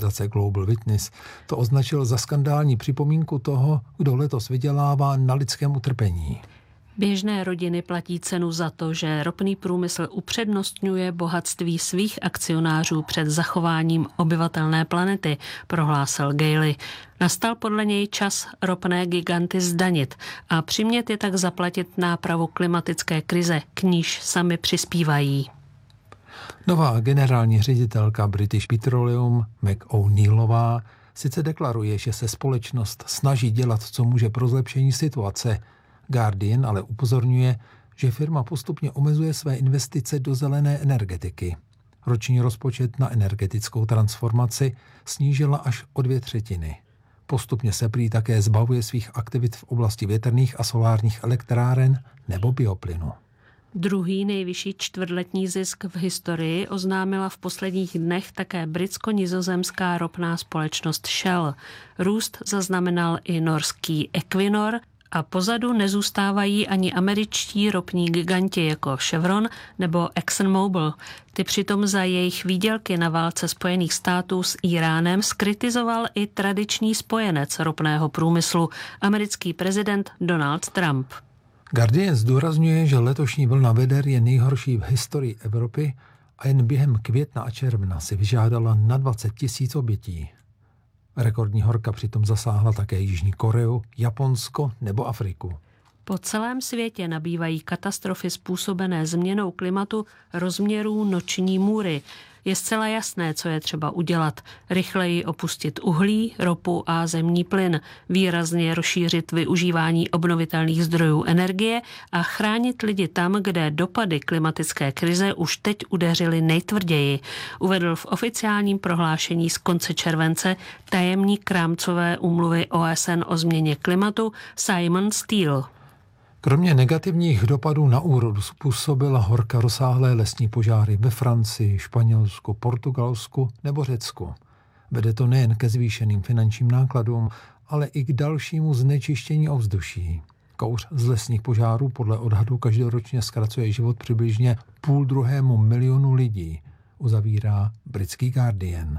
Global Witness to označil za skandální připomínku toho, kdo letos vydělává na lidském utrpení. Běžné rodiny platí cenu za to, že ropný průmysl upřednostňuje bohatství svých akcionářů před zachováním obyvatelné planety, prohlásil Gailey. Nastal podle něj čas ropné giganty zdanit a přimět je tak zaplatit nápravu klimatické krize, k níž sami přispívají. Nová generální ředitelka British Petroleum McO'Neillová sice deklaruje, že se společnost snaží dělat, co může pro zlepšení situace. Guardian ale upozorňuje, že firma postupně omezuje své investice do zelené energetiky. Roční rozpočet na energetickou transformaci snížila až o 2/3. Postupně se prý také zbavuje svých aktivit v oblasti větrných a solárních elektráren nebo bioplynu. Druhý nejvyšší čtvrtletní zisk v historii oznámila v posledních dnech také britsko-nizozemská ropná společnost Shell. Růst zaznamenal i norský Equinor a pozadu nezůstávají ani američtí ropní giganti jako Chevron nebo ExxonMobil. Ty přitom za jejich výdělky na válce Spojených států s Íránem skritizoval i tradiční spojenec ropného průmyslu, americký prezident Donald Trump. Guardian zdůrazňuje, že letošní vlna veder je nejhorší v historii Evropy a jen během května a června si vyžádala na 20 000 obětí. Rekordní horka přitom zasáhla také Jižní Koreu, Japonsko nebo Afriku. Po celém světě nabývají katastrofy způsobené změnou klimatu rozměrů noční můry. Je zcela jasné, co je třeba udělat. Rychleji opustit uhlí, ropu a zemní plyn, výrazně rozšířit využívání obnovitelných zdrojů energie a chránit lidi tam, kde dopady klimatické krize už teď udeřily nejtvrději, uvedl v oficiálním prohlášení z konce července tajemník rámcové úmluvy OSN o změně klimatu Simon Steele. Kromě negativních dopadů na úrodu způsobila horka rozsáhlé lesní požáry ve Francii, Španělsku, Portugalsku nebo Řecku. Vede to nejen ke zvýšeným finančním nákladům, ale i k dalšímu znečištění ovzduší. Kouř z lesních požárů podle odhadu každoročně zkracuje život přibližně 250 000 lidí, uzavírá britský Guardian.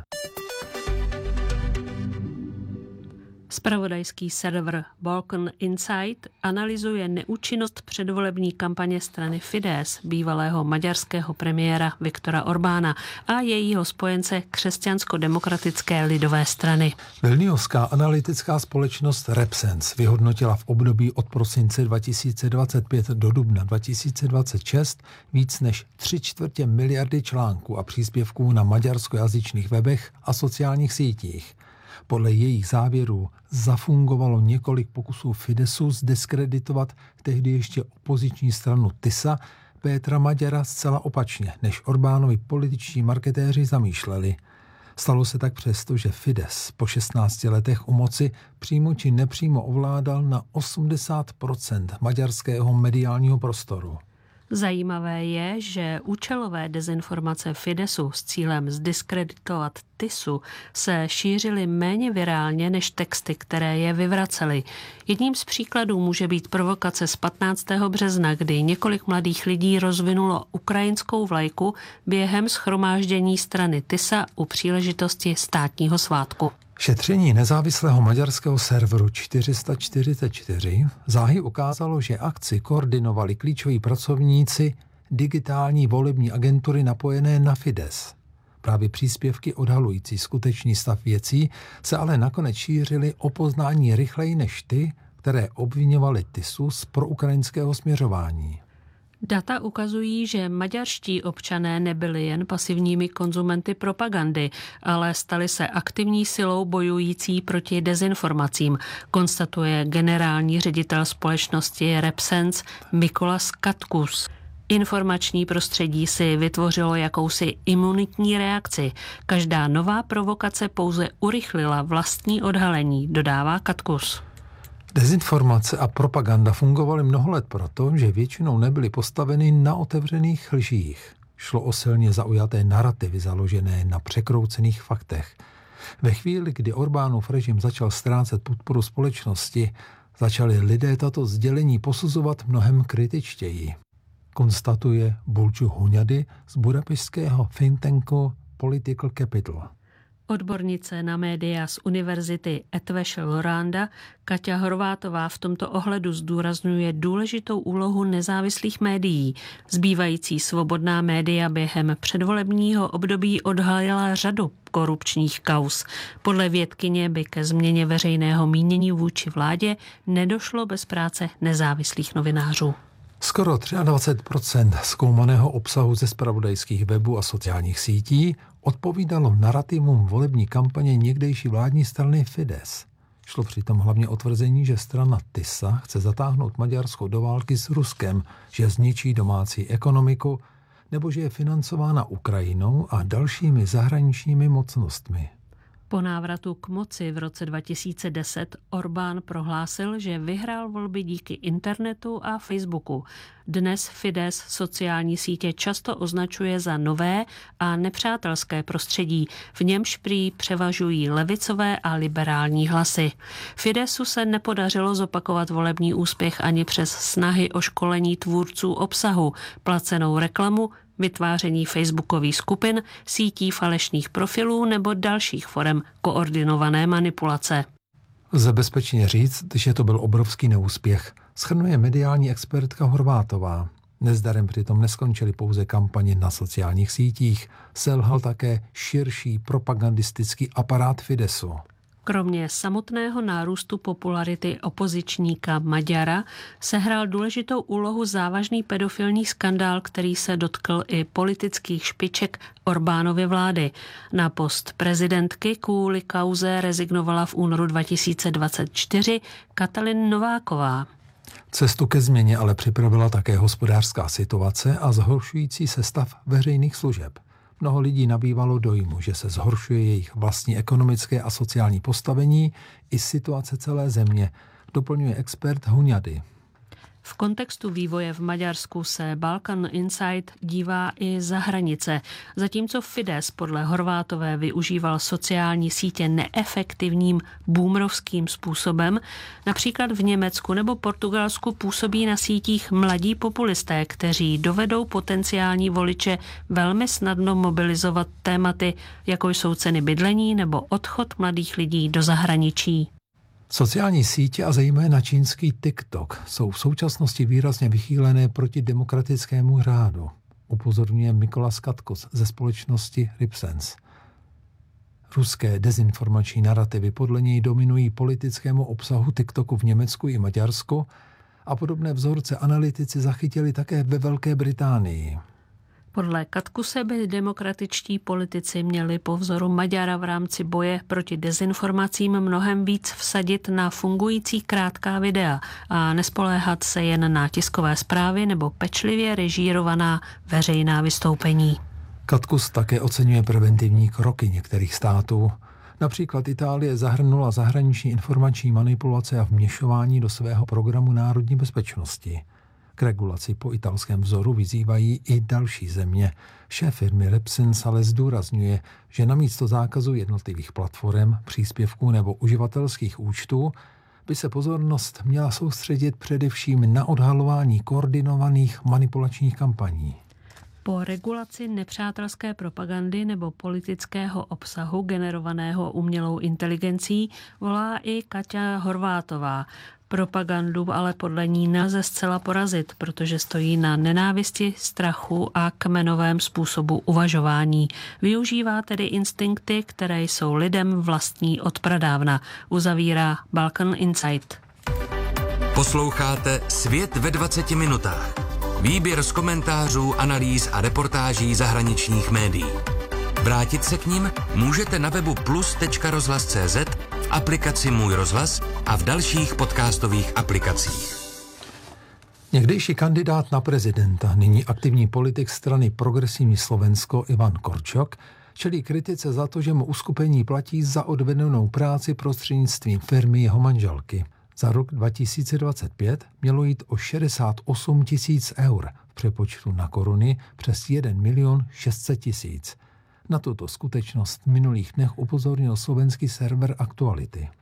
Zpravodajský server Balkan Insight analyzuje neúčinnost předvolební kampaně strany Fidesz, bývalého maďarského premiéra Viktora Orbána a jejího spojence Křesťansko-demokratické lidové strany. Vilniuská analytická společnost Repsens vyhodnotila v období od prosince 2025 do dubna 2026 víc než 3/4 miliardy článků a příspěvků na maďarskojazyčných webech a sociálních sítích. Podle jejich závěrů zafungovalo několik pokusů Fidesu zdiskreditovat tehdy ještě opoziční stranu TISA Pétra Maďara zcela opačně, než Orbánovi političtí marketéři zamýšleli. Stalo se tak přesto, že Fidesz po 16 letech u moci přímo či nepřímo ovládal na 80% maďarského mediálního prostoru. Zajímavé je, že účelové dezinformace Fidesu s cílem zdiskreditovat TISu se šířily méně virálně než texty, které je vyvracely. Jedním z příkladů může být provokace z 15. března, kdy několik mladých lidí rozvinulo ukrajinskou vlajku během shromáždění strany TISA u příležitosti státního svátku. Šetření nezávislého maďarského serveru 444 záhy ukázalo, že akci koordinovali klíčoví pracovníci digitální volební agentury napojené na Fidesz. Právě příspěvky odhalující skutečný stav věcí se ale nakonec šířily o poznání rychleji než ty, které obviňovaly TISu z proukrajinského směřování. Data ukazují, že maďarští občané nebyli jen pasivními konzumenty propagandy, ale stali se aktivní silou bojující proti dezinformacím, konstatuje generální ředitel společnosti Repsens Mikolas Katkus. Informační prostředí si vytvořilo jakousi imunitní reakci. Každá nová provokace pouze urychlila vlastní odhalení, dodává Katkus. Dezinformace a propaganda fungovaly mnoho let proto, že většinou nebyly postaveny na otevřených lžích. Šlo o silně zaujaté narativy založené na překroucených faktech. Ve chvíli, kdy Orbánův režim začal ztrácet podporu společnosti, začali lidé tato sdělení posuzovat mnohem kritičtěji. Konstatuje Bulču Huňady z budapešťského think tanku Political Capital. Odbornice na média z univerzity Eötvös Loránd Kaťa Horvátová v tomto ohledu zdůrazňuje důležitou úlohu nezávislých médií. Zbývající svobodná média během předvolebního období odhalila řadu korupčních kauz. Podle vědkyně by ke změně veřejného mínění vůči vládě nedošlo bez práce nezávislých novinářů. Skoro 23% zkoumaného obsahu ze zpravodajských webů a sociálních sítí odpovídalo narativům volební kampaně někdejší vládní strany Fidesz. Šlo přitom hlavně o tvrzení, že strana TISA chce zatáhnout Maďarsko do války s Ruskem, že zničí domácí ekonomiku, nebo že je financována Ukrajinou a dalšími zahraničními mocnostmi. Po návratu k moci v roce 2010 Orbán prohlásil, že vyhrál volby díky internetu a Facebooku. Dnes Fidesz sociální sítě často označuje za nové a nepřátelské prostředí, v němž prý převažují levicové a liberální hlasy. Fideszu se nepodařilo zopakovat volební úspěch ani přes snahy o školení tvůrců obsahu, placenou reklamu, vytváření facebookových skupin, sítí falešných profilů nebo dalších forem koordinované manipulace. Lze bezpečně říct, že to byl obrovský neúspěch, shrnuje mediální expertka Horvátová. Nezdarem přitom neskončily pouze kampaně na sociálních sítích, selhal také širší propagandistický aparát Fideszu. Kromě samotného nárůstu popularity opozičníka Maďara sehrál důležitou úlohu závažný pedofilní skandál, který se dotkl i politických špiček Orbánovy vlády. Na post prezidentky kvůli kauze rezignovala v únoru 2024 Katalin Nováková. Cestu ke změně ale připravila také hospodářská situace a zhoršující se stav veřejných služeb. Mnoho lidí nabývalo dojmu, že se zhoršuje jejich vlastní ekonomické a sociální postavení i situace celé země, doplňuje expert Huňady. V kontextu vývoje v Maďarsku se Balkan Insight dívá i za hranice. Zatímco Fidesz podle Horvátové využíval sociální sítě neefektivním boomerovským způsobem, například v Německu nebo Portugalsku působí na sítích mladí populisté, kteří dovedou potenciální voliče velmi snadno mobilizovat tématy, jako jsou ceny bydlení nebo odchod mladých lidí do zahraničí. Sociální sítě a zejména čínský TikTok jsou v současnosti výrazně vychýlené proti demokratickému řádu, upozorňuje Mikolas Katkus ze společnosti Ripsense. Ruské dezinformační narrativy podle něj dominují politickému obsahu TikToku v Německu i Maďarsku a podobné vzorce analytici zachytili také ve Velké Británii. Podle Katkuse by demokratičtí politici měli po vzoru Maďara v rámci boje proti dezinformacím mnohem víc vsadit na fungující krátká videa a nespoléhat se jen na tiskové zprávy nebo pečlivě režírovaná veřejná vystoupení. Katkus také oceňuje preventivní kroky některých států. Například Itálie zahrnula zahraniční informační manipulace a vměšování do svého programu národní bezpečnosti. K regulaci po italském vzoru vyzývají i další země. Šéf firmy Ripsense ale zdůrazňuje, že namísto zákazu jednotlivých platform, příspěvků nebo uživatelských účtů by se pozornost měla soustředit především na odhalování koordinovaných manipulačních kampaní. Po regulaci nepřátelské propagandy nebo politického obsahu generovaného umělou inteligencí volá i Kaťa Horvátová. Propagandu ale podle ní nelze zcela porazit, protože stojí na nenávisti, strachu a kmenovém způsobu uvažování. Využívá tedy instinkty, které jsou lidem vlastní od pradávna, uzavírá Balkan Insight. Posloucháte Svět ve 20 minutách. Výběr z komentářů, analýz a reportáží zahraničních médií. Vrátit se k nim můžete na webu plus.rozhlas.cz, v aplikaci Můj rozhlas a v dalších podcastových aplikacích. Někdejší kandidát na prezidenta, nyní aktivní politik strany Progresivní Slovensko Ivan Korčok, čelí kritice za to, že mu uskupení platí za odvedenou práci prostřednictvím firmy jeho manželky. Za rok 2025 mělo jít o 68 000 eur, v přepočtu na koruny přes 1 600 000. Na tuto skutečnost v minulých dnech upozornil slovenský server Aktuality.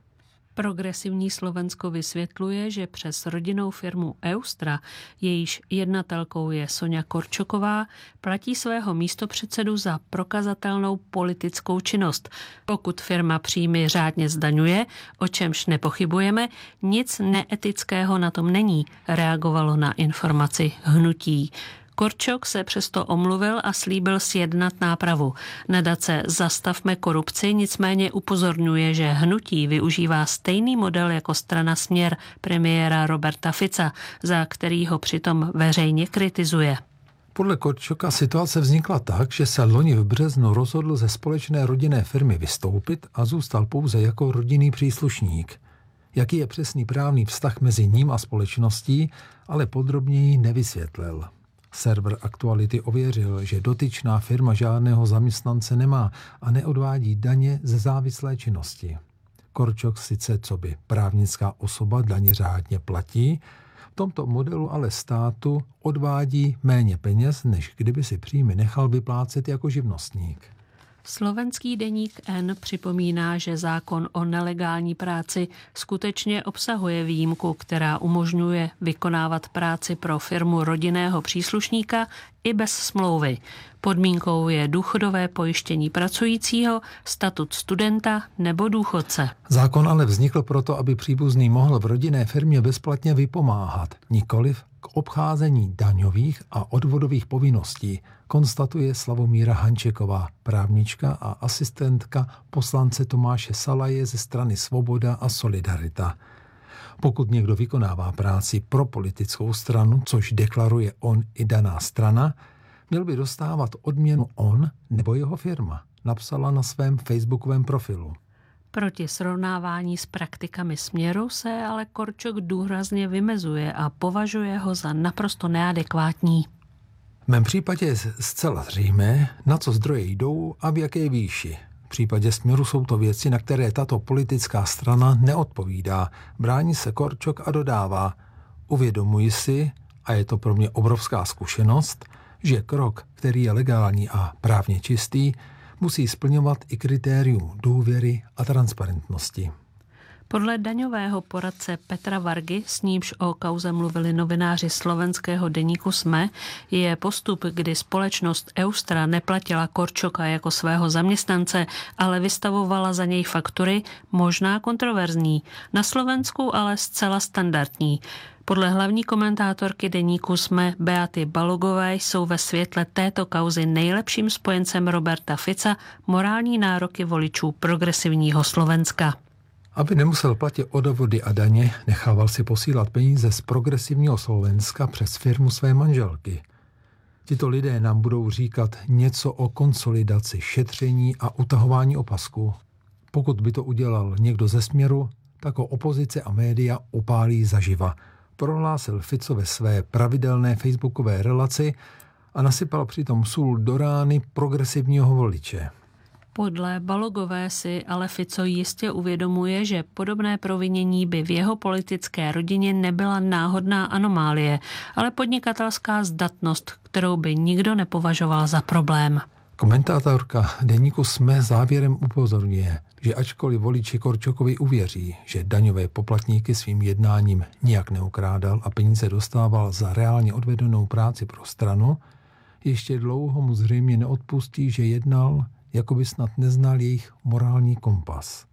Progresivní Slovensko vysvětluje, že přes rodinnou firmu Eustra, jejíž jednatelkou je Soňa Korčoková, platí svého místopředsedu za prokazatelnou politickou činnost. Pokud firma příjmy řádně zdaňuje, o čemž nepochybujeme, nic neetického na tom není, reagovalo na informaci hnutí. Korčok se přesto omluvil a slíbil sjednat nápravu. Nadace Zastavme korupci nicméně upozorňuje, že hnutí využívá stejný model jako strana Směr premiéra Roberta Fica, za který ho přitom veřejně kritizuje. Podle Korčoka situace vznikla tak, že se loni v březnu rozhodl ze společné rodinné firmy vystoupit a zůstal pouze jako rodinný příslušník. Jaký je přesný právní vztah mezi ním a společností, ale podrobněji nevysvětlil. Server Aktuality ověřil, že dotyčná firma žádného zaměstnance nemá a neodvádí daně ze závislé činnosti. Korčok sice coby právnická osoba daně řádně platí, v tomto modelu ale státu odvádí méně peněz, než kdyby si příjmy nechal vyplácet jako živnostník. Slovenský deník N připomíná, že zákon o nelegální práci skutečně obsahuje výjimku, která umožňuje vykonávat práci pro firmu rodinného příslušníka i bez smlouvy. Podmínkou je důchodové pojištění pracujícího, statut studenta nebo důchodce. Zákon ale vznikl proto, aby příbuzný mohl v rodinné firmě bezplatně vypomáhat, nikoliv k obcházení daňových a odvodových povinností, konstatuje Slavomíra Hančeková, právnička a asistentka poslance Tomáše Salaje ze strany Svoboda a Solidarita. Pokud někdo vykonává práci pro politickou stranu, což deklaruje on i daná strana, měl by dostávat odměnu on nebo jeho firma, napsala na svém facebookovém profilu. Proti srovnávání s praktikami Směru se ale Korčok důrazně vymezuje a považuje ho za naprosto neadekvátní. V mém případě je zcela zřejmé, na co zdroje jdou a v jaké výši. V případě Směru jsou to věci, na které tato politická strana neodpovídá. Brání se Korčok a dodává: uvědomuji si, a je to pro mě obrovská zkušenost, že krok, který je legální a právně čistý, musí splňovat i kritérium důvěry a transparentnosti. Podle daňového poradce Petra Vargy, s nímž o kauze mluvili novináři slovenského deníku SME, je postup, kdy společnost Eustra neplatila Korčoka jako svého zaměstnance, ale vystavovala za něj faktury, možná kontroverzní, na Slovensku ale zcela standardní. Podle hlavní komentátorky deníku SME Beaty Balogové jsou ve světle této kauzy nejlepším spojencem Roberta Fica morální nároky voličů progresivního Slovenska. Aby nemusel platit odvody a daně, nechával si posílat peníze z progresivního Slovenska přes firmu své manželky. Tito lidé nám budou říkat něco o konsolidaci, šetření a utahování opasků. Pokud by to udělal někdo ze Směru, tak ho opozice a média opálí zaživa, prohlásil Fico ve své pravidelné facebookové relaci a nasypal přitom sůl do rány progresivního voliče. Podle Balogové si ale Fico jistě uvědomuje, že podobné provinění by v jeho politické rodině nebyla náhodná anomálie, ale podnikatelská zdatnost, kterou by nikdo nepovažoval za problém. Komentátorka deníku SME závěrem upozorňuje, že ačkoliv voliči Korčokovi uvěří, že daňové poplatníky svým jednáním nijak neukrádal a peníze dostával za reálně odvedenou práci pro stranu, ještě dlouho mu zřejmě neodpustí, že jednal, jako by snad neznal jejich morální kompas.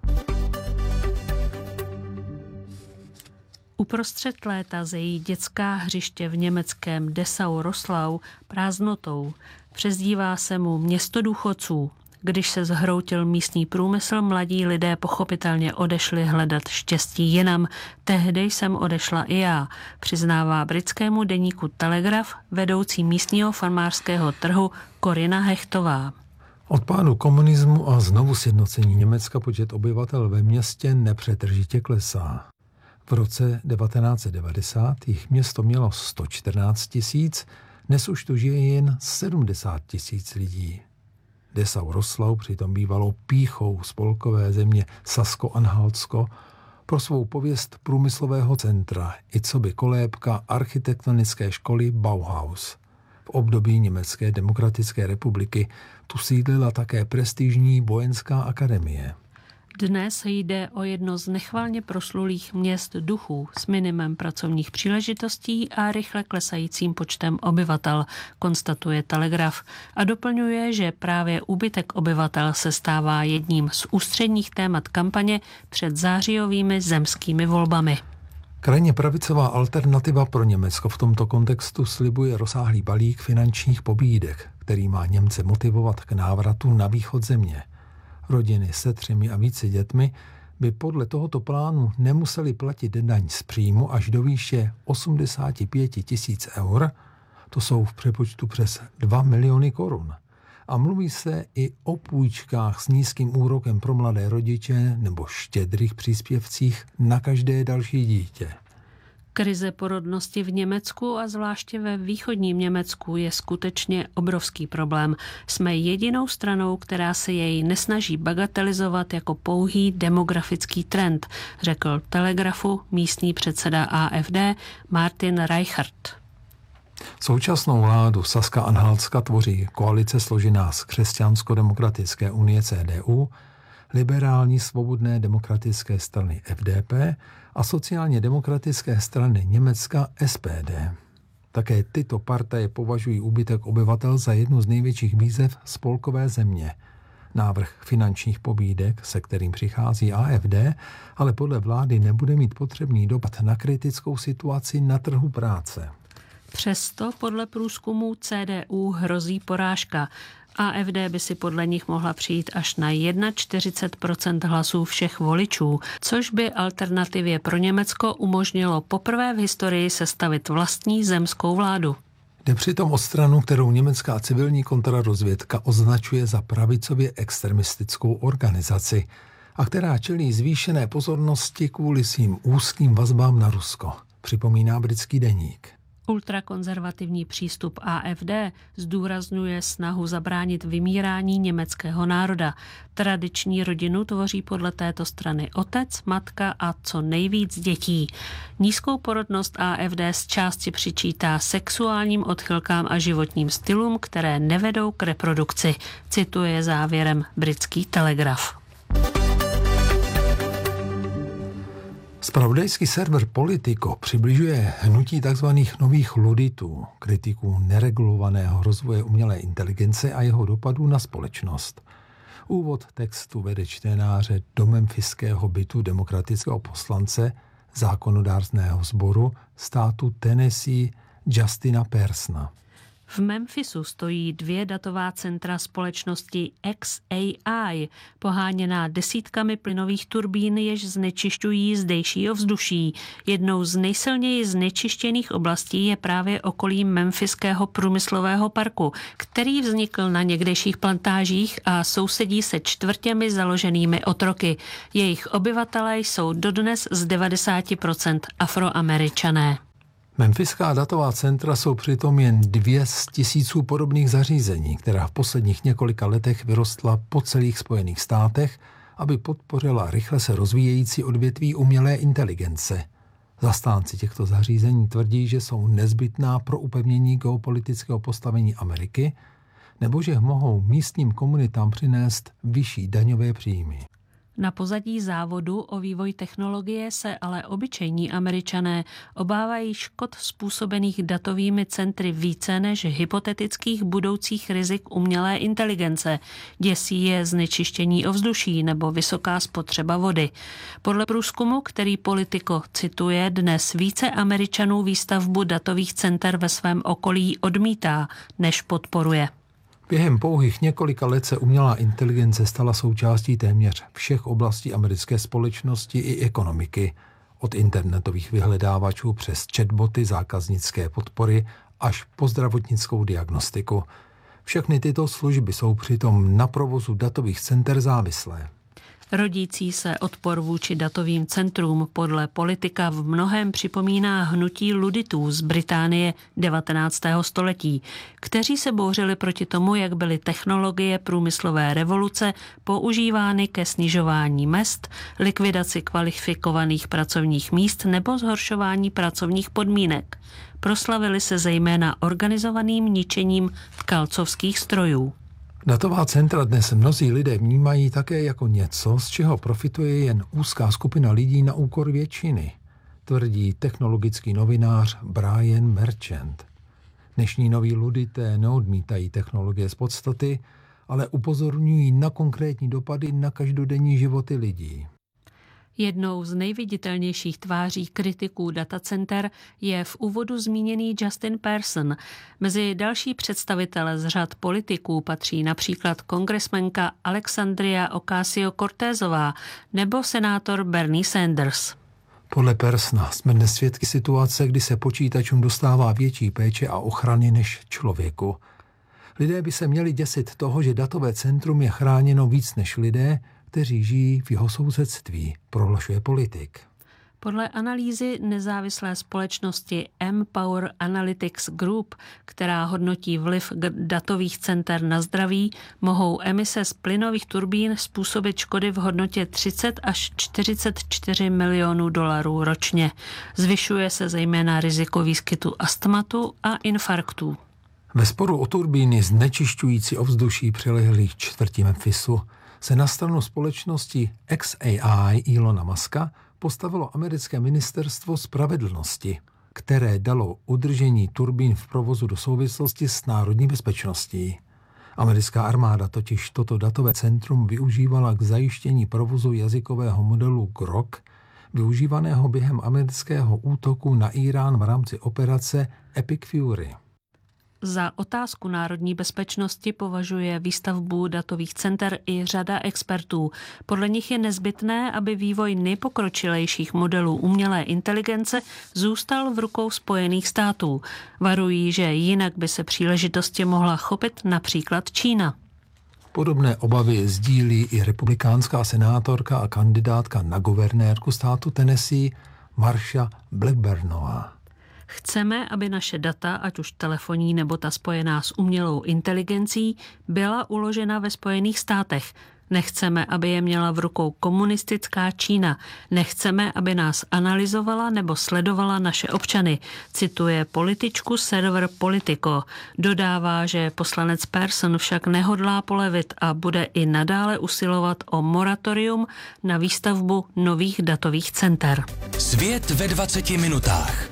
Uprostřed léta zejí dětská hřiště v německém Dessau-Rosslau prázdnotou. Přezdívá se mu město důchodců. Když se zhroutil místní průmysl, mladí lidé pochopitelně odešli hledat štěstí jinam. Tehdy jsem odešla i já, přiznává britskému deníku Telegraf vedoucí místního farmářského trhu Korina Hechtová. Od pádu komunismu a znovu sjednocení Německa počet obyvatel ve městě nepřetržitě klesá. V roce 1990 jich město mělo 114 000, dnes už tu žije jen 70 000 lidí. Dessau-Rosslau přitom bývalo pýchou spolkové země Sasko-Anhaltsko pro svou pověst průmyslového centra i coby kolébka architektonické školy Bauhaus. V období Německé demokratické republiky tu sídlila také prestižní vojenská akademie. Dnes jde o jedno z nechvalně proslulých měst duchů s minimem pracovních příležitostí a rychle klesajícím počtem obyvatel, konstatuje Telegraf a doplňuje, že právě úbytek obyvatel se stává jedním z ústředních témat kampaně před zářijovými zemskými volbami. Krajně pravicová Alternativa pro Německo v tomto kontextu slibuje rozsáhlý balík finančních pobídek, který má Němce motivovat k návratu na východ země. Rodiny se 3 a více dětmi by podle tohoto plánu nemuseli platit daň z příjmu až do výše 85 000 eur, to jsou v přepočtu přes 2 miliony korun. A mluví se i o půjčkách s nízkým úrokem pro mladé rodiče nebo štědrých příspěvcích na každé další dítě. Krize porodnosti v Německu a zvláště ve východním Německu je skutečně obrovský problém. Jsme jedinou stranou, která se jej nesnaží bagatelizovat jako pouhý demografický trend, řekl Telegrafu místní předseda AfD Martin Reichert. Současnou vládu Saska-Anhaltska tvoří koalice složená z Křesťansko-demokratické unie CDU, liberální svobodné demokratické strany FDP a sociálně demokratické strany Německa SPD. Také tyto partaje považují úbytek obyvatel za jednu z největších výzev spolkové země. Návrh finančních pobídek, se kterým přichází AfD, ale podle vlády nebude mít potřebný dopad na kritickou situaci na trhu práce. Přesto podle průzkumu CDU hrozí porážka. AfD by si podle nich mohla přijít až na 41% hlasů všech voličů, což by Alternativě pro Německo umožnilo poprvé v historii sestavit vlastní zemskou vládu. Jde přitom o stranu, kterou německá civilní kontrarozvědka označuje za pravicově extremistickou organizaci a která čelí zvýšené pozornosti kvůli svým úzkým vazbám na Rusko, připomíná britský deník. Ultrakonzervativní přístup AfD zdůrazňuje snahu zabránit vymírání německého národa. Tradiční rodinu tvoří podle této strany otec, matka a co nejvíc dětí. Nízkou porodnost AfD z části přičítá sexuálním odchylkám a životním stylům, které nevedou k reprodukci, cituje závěrem britský Telegraf. Zpravodajský server Politico přibližuje hnutí tzv. Nových luditů, kritiků neregulovaného rozvoje umělé inteligence a jeho dopadů na společnost. Úvod textu vede čtenáře do memfiského bytu demokratického poslance zákonodárného sboru státu Tennessee Justina Persona. V Memphisu stojí 2 datová centra společnosti XAI, poháněná desítkami plynových turbín, jež znečišťují zdejší ovzduší. Jednou z nejsilněji znečištěných oblastí je právě okolí Memfiského průmyslového parku, který vznikl na někdejších plantážích a sousedí se čtvrtěmi založenými otroky. Jejich obyvatelé jsou dodnes z 90% Afroameričané. Memphiská datová centra jsou přitom jen 2 z tisíců podobných zařízení, která v posledních několika letech vyrostla po celých Spojených státech, aby podpořila rychle se rozvíjející odvětví umělé inteligence. Zastánci těchto zařízení tvrdí, že jsou nezbytná pro upevnění geopolitického postavení Ameriky, nebo že mohou místním komunitám přinést vyšší daňové příjmy. Na pozadí závodu o vývoj technologie se ale obyčejní Američané obávají škod způsobených datovými centry více než hypotetických budoucích rizik umělé inteligence. Děsí je znečištění ovzduší nebo vysoká spotřeba vody. Podle průzkumu, který Politico cituje, dnes více Američanů výstavbu datových center ve svém okolí odmítá, než podporuje. Během pouhých několika let se umělá inteligence stala součástí téměř všech oblastí americké společnosti i ekonomiky, od internetových vyhledávačů přes chatboty zákaznické podpory až po zdravotnickou diagnostiku. Všechny tyto služby jsou přitom na provozu datových center závislé. Rodící se odpor vůči datovým centrům podle Politika v mnohém připomíná hnutí luditů z Británie 19. století, kteří se bouřili proti tomu, jak byly technologie průmyslové revoluce používány ke snižování mezd, likvidaci kvalifikovaných pracovních míst nebo zhoršování pracovních podmínek. Proslavili se zejména organizovaným ničením tkalcovských strojů. Datová centra dnes mnozí lidé vnímají také jako něco, z čeho profituje jen úzká skupina lidí na úkor většiny, tvrdí technologický novinář Brian Merchant. Dnešní noví ludité neodmítají technologie z podstaty, ale upozorňují na konkrétní dopady na každodenní životy lidí. Jednou z nejviditelnějších tváří kritiků datacenter je v úvodu zmíněný Justin Pearson. Mezi další představitele z řad politiků patří například kongresmenka Alexandria Ocasio-Cortezová nebo senátor Bernie Sanders. Podle Persona jsme dnes svědky situace, kdy se počítačům dostává větší péče a ochrany než člověku. Lidé by se měli děsit toho, že datové centrum je chráněno víc než lidé, kteří žijí v jeho sousedství, prohlašuje politik. Podle analýzy nezávislé společnosti Empower Analytics Group, která hodnotí vliv datových center na zdraví, mohou emise z plynových turbín způsobit škody v hodnotě 30 až 44 milionů dolarů ročně. Zvyšuje se zejména riziko výskytu astmatu a infarktů. Ve sporu o turbíny znečišťující ovzduší přilehlých čtvrtí Memphisu se na stranu společnosti XAI Elona Muska postavilo americké ministerstvo spravedlnosti, které dalo udržení turbín v provozu do souvislosti s národní bezpečností. Americká armáda totiž toto datové centrum využívala k zajištění provozu jazykového modelu Grok, využívaného během amerického útoku na Irán v rámci operace Epic Fury. Za otázku národní bezpečnosti považuje výstavbu datových center i řada expertů. Podle nich je nezbytné, aby vývoj nejpokročilejších modelů umělé inteligence zůstal v rukou Spojených států. Varují, že jinak by se příležitosti mohla chopit například Čína. Podobné obavy sdílí i republikánská senátorka a kandidátka na guvernérku státu Tennessee Marsha Blackburnová. Chceme, aby naše data, ať už telefonní nebo ta spojená s umělou inteligencí, byla uložena ve Spojených státech. Nechceme, aby je měla v rukou komunistická Čína. Nechceme, aby nás analyzovala nebo sledovala naše občany, cituje političku server Politico. Dodává, že poslanec Person však nehodlá polevit a bude i nadále usilovat o moratorium na výstavbu nových datových center. Svět ve 20 minutách.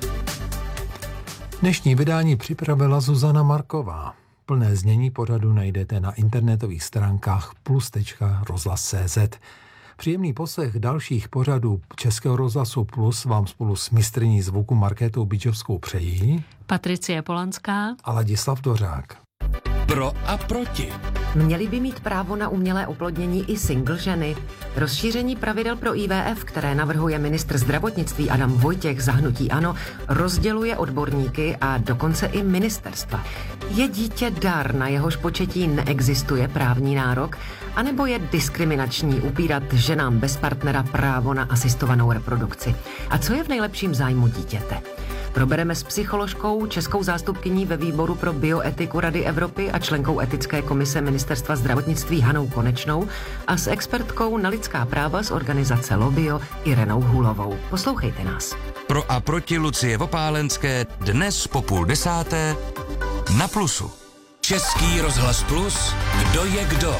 Dnešní vydání připravila Zuzana Marková. Plné znění pořadu najdete na internetových stránkách plus.rozhlas.cz. Příjemný poslech dalších pořadů Českého rozhlasu Plus vám spolu s mistryní zvuku Markétou Bičovskou přejí Patricie Polanská a Ladislav Dořák. Pro a proti. Měly by mít právo na umělé oplodnění i single ženy. Rozšíření pravidel pro IVF, které navrhuje ministr zdravotnictví Adam Vojtěch za hnutí ANO, rozděluje odborníky a dokonce i ministerstva. Je dítě dar, na jehož početí neexistuje právní nárok, anebo je diskriminační upírat ženám bez partnera právo na asistovanou reprodukci? A co je v nejlepším zájmu dítěte? Probereme s psycholožkou, českou zástupkyní ve výboru pro bioetiku Rady Evropy a členkou etické komise Ministerstva zdravotnictví Hanou Konečnou a s expertkou na lidská práva z organizace Lobio Irenou Hulovou. Poslouchejte nás. Pro a proti Lucie Vopálenské dnes po 9:30 na Plusu. Český rozhlas Plus, kdo je kdo?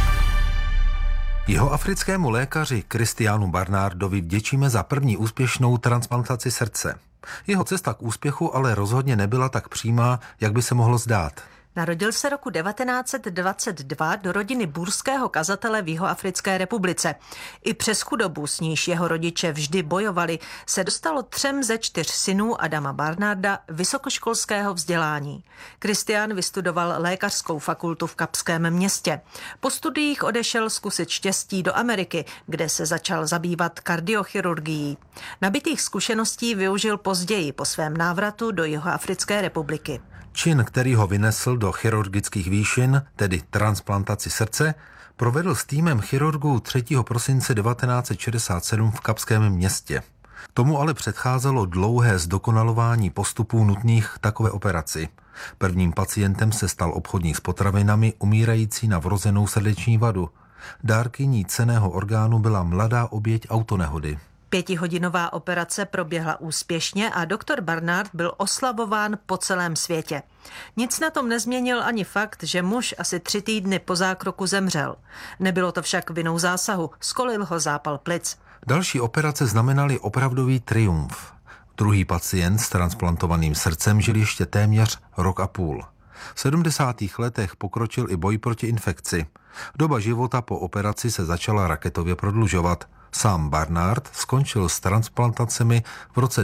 Jihoafrickému lékaři Christianu Barnardovi vděčíme za první úspěšnou transplantaci srdce. Jeho cesta k úspěchu ale rozhodně nebyla tak přímá, jak by se mohlo zdát. Narodil se roku 1922 do rodiny búrského kazatele v Jihoafrické republice. I přes chudobu, s níž jeho rodiče vždy bojovali, se dostalo 3 ze 4 synů Adama Barnarda vysokoškolského vzdělání. Christian vystudoval lékařskou fakultu v Kapském Městě. Po studiích odešel zkusit štěstí do Ameriky, kde se začal zabývat kardiochirurgií. Nabitých zkušeností využil později po svém návratu do Jihoafrické republiky. Čin, který ho vynesl do chirurgických výšin, tedy transplantaci srdce, provedl s týmem chirurgů 3. prosince 1967 v Kapském Městě. Tomu ale předcházelo dlouhé zdokonalování postupů nutných k takové operaci. Prvním pacientem se stal obchodník s potravinami umírající na vrozenou srdeční vadu. Dárkyní cenného orgánu byla mladá oběť autonehody. 5hodinová operace proběhla úspěšně a doktor Barnard byl oslavován po celém světě. Nic na tom nezměnil ani fakt, že muž asi 3 týdny po zákroku zemřel. Nebylo to však vinou zásahu, skolil ho zápal plic. Další operace znamenaly opravdový triumf. Druhý pacient s transplantovaným srdcem žil ještě téměř rok a půl. V 70. letech pokročil i boj proti infekci. Doba života po operaci se začala raketově prodlužovat. Sám Barnard skončil s transplantacemi v roce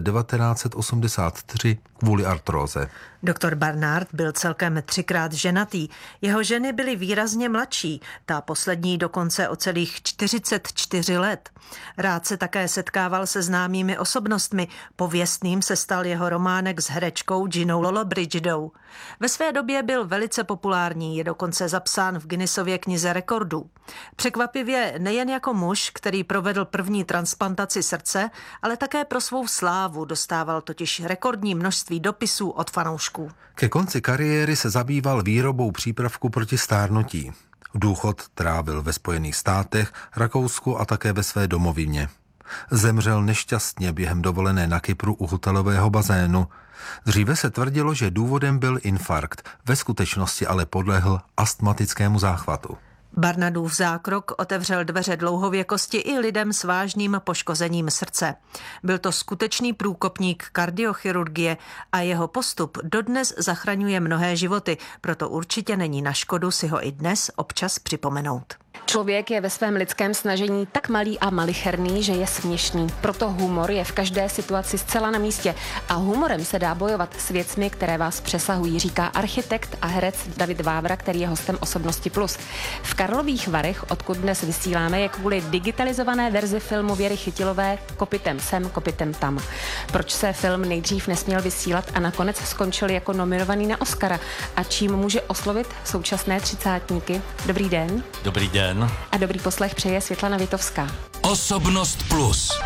1983 kvůli artróze. Doktor Barnard byl celkem 3krát ženatý. Jeho ženy byly výrazně mladší, ta poslední dokonce o celých 44 let. Rád se také setkával se známými osobnostmi. Pověstným se stal jeho románek s herečkou Ginou Lollobrigidou. Ve své době byl velice populární, je dokonce zapsán v Guinnessově knize rekordů. Překvapivě nejen jako muž, který provedl první transplantaci srdce, ale také pro svou slávu dostával totiž rekordní množství dopisů od fanoušků. Ke konci kariéry se zabýval výrobou přípravku proti stárnutí. Důchod trávil ve Spojených státech, Rakousku a také ve své domovině. Zemřel nešťastně během dovolené na Kypru u hotelového bazénu. Dříve se tvrdilo, že důvodem byl infarkt, ve skutečnosti ale podlehl astmatickému záchvatu. Barnardův zákrok otevřel dveře dlouhověkosti i lidem s vážným poškozením srdce. Byl to skutečný průkopník kardiochirurgie a jeho postup dodnes zachraňuje mnohé životy, proto určitě není na škodu si ho i dnes občas připomenout. Člověk je ve svém lidském snažení tak malý a malicherný, že je směšný. Proto humor je v každé situaci zcela na místě a humorem se dá bojovat s věcmi, které vás přesahují, říká architekt a herec David Vávra, který je hostem Osobnosti Plus. V Karlových Varech, odkud dnes vysíláme, je kvůli digitalizované verzi filmu Věry Chytilové Kopytem sem, kopytem tam. Proč se film nejdřív nesměl vysílat a nakonec skončil jako nominovaný na Oscara a čím může oslovit současné třicátníky? Dobrý den. Dobrý den. A dobrý poslech přeje Světlana Vitovská. Osobnost Plus.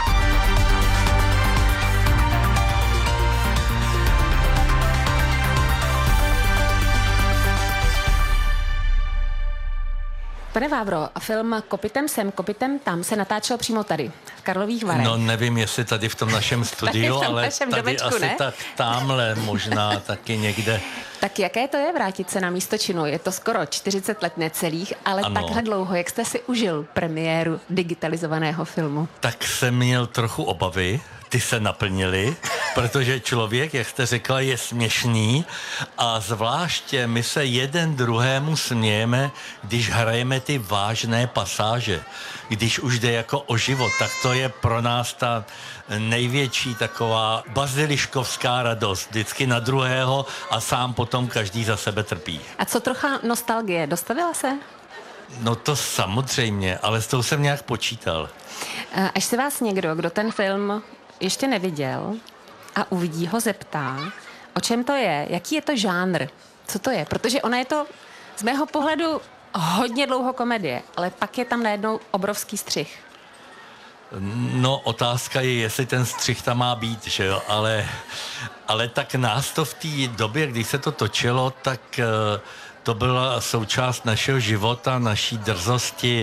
Pane Vávro, film Kopytem sem, kopytem tam se natáčel přímo tady, v Karlových Varech. No nevím, jestli tady v tom našem studiu, ale tady domečku, asi ne? tak tamhle možná taky někde. Tak jaké to je vrátit se na místo činu? Je to skoro 40 let necelých, ale ano. Takhle dlouho. Jak jste si užil premiéru digitalizovaného filmu? Tak jsem měl trochu obavy, ty se naplnily, protože člověk, jak jste řekla, je směšný a zvláště my se jeden druhému smějeme, když hrajeme ty vážné pasáže. Když už jde jako o život, tak to je pro nás ta největší taková baziliškovská radost. Vždycky na druhého a sám potom každý za sebe trpí. A co trocha nostalgie, dostavila se? No to samozřejmě, ale s tou jsem nějak počítal. Až se vás někdo, kdo ten film ještě neviděl a uvidí ho, zeptá, o čem to je, jaký je to žánr, co to je, protože ona je to z mého pohledu hodně dlouho komedie, ale pak je tam najednou obrovský střih. No, otázka je, jestli ten střih tam má být, že jo, ale tak nás to v té době, když se to točilo, tak to byla součást našeho života, naší drzosti,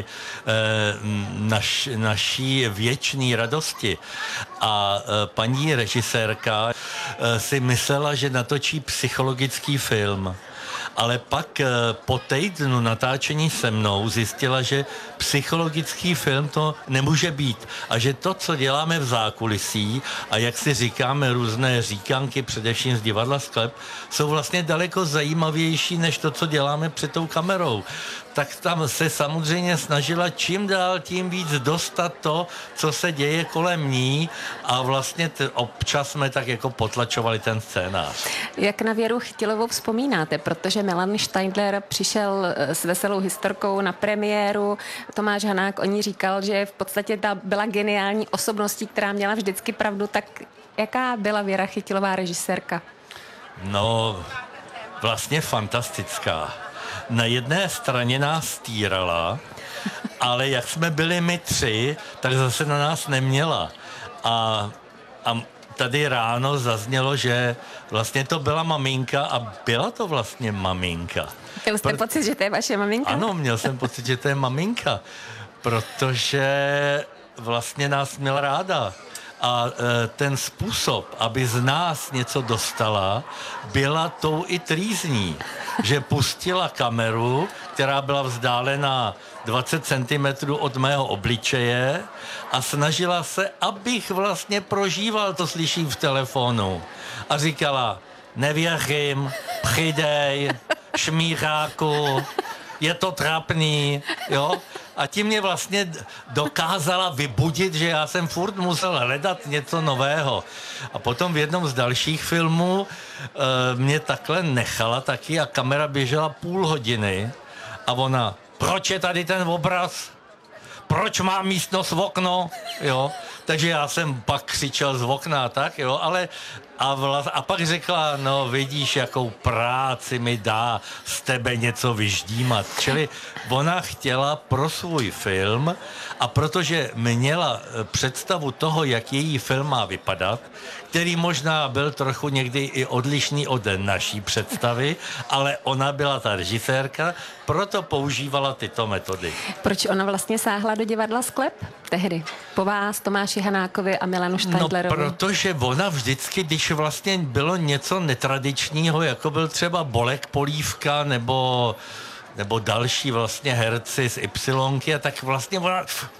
naší věčné radosti. A paní režisérka si myslela, že natočí psychologický film. Ale pak po týdnu natáčení se mnou zjistila, že psychologický film to nemůže být a že to, co děláme v zákulisí a jak si říkáme různé říkanky, především z divadla Sklep, jsou vlastně daleko zajímavější než to, co děláme před tou kamerou. Tak tam se samozřejmě snažila čím dál tím víc dostat to, co se děje kolem ní a vlastně občas jsme tak jako potlačovali ten scénář. Jak na Věru Chytilovou vzpomínáte, protože Milan Steindler přišel s veselou historkou na premiéru, Tomáš Hanák o ní říkal, že v podstatě ta byla geniální osobností, která měla vždycky pravdu, tak jaká byla Věra Chytilová režisérka? No, vlastně fantastická. Na jedné straně nás týrala, ale jak jsme byli my tři, tak zase na nás neměla. A tady ráno zaznělo, že vlastně to byla maminka a byla to vlastně maminka. Měl jste pocit, že to je vaše maminka? Ano, měl jsem pocit, že to je maminka, protože vlastně nás měla ráda. A ten způsob, aby z nás něco dostala, byla tou i trýzní. Že pustila kameru, která byla vzdálená 20 cm od mého obličeje a snažila se, abych vlastně prožíval, to slyším v telefonu. A říkala, nevěřím, přidej, šmíráku, je to trapný, jo? A tím mě vlastně dokázala vybudit, že já jsem furt musel hledat něco nového. A potom v jednom z dalších filmů mě takhle nechala taky a kamera běžela půl hodiny a ona, proč je tady ten obraz? Proč má místnost v okno? Jo? Takže já jsem pak křičel z okna, tak jo, ale a pak řekla, no vidíš, jakou práci mi dá z tebe něco vyždímat. Čili ona chtěla pro svůj film a protože měla představu toho, jak její film má vypadat, který možná byl trochu někdy i odlišný od naší představy, ale ona byla ta režisérka, proto používala tyto metody. Proč ona vlastně sáhla do divadla Sklep tehdy? Po vás, Tomáši Hanákovi a Milanu Štajdlerovi. No, protože ona vždycky, když vlastně bylo něco netradičního, jako byl třeba Bolek Polívka nebo další vlastně herci z Ypsilonky, a tak vlastně ona